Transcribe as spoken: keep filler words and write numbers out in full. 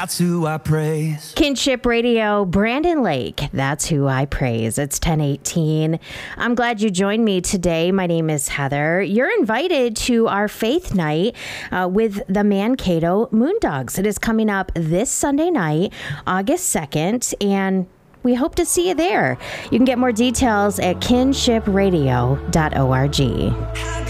That's who I praise. Kinship Radio, Brandon Lake. That's who I praise. It's ten eighteen. I'm glad you joined me today. My name is Heather. You're invited to our faith night uh, with the Mankato Moondogs. It is coming up this Sunday night, August second, and we hope to see you there. You can get more details at kinship radio dot org.